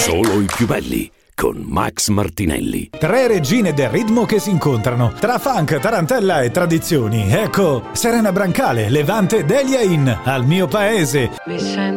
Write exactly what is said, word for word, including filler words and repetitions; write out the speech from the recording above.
Solo i più belli con Max Martinelli. Tre regine del ritmo che si incontrano tra funk, tarantella e tradizioni. Ecco, Serena Brancale, Levante, Delia in Al mio paese. Mi sento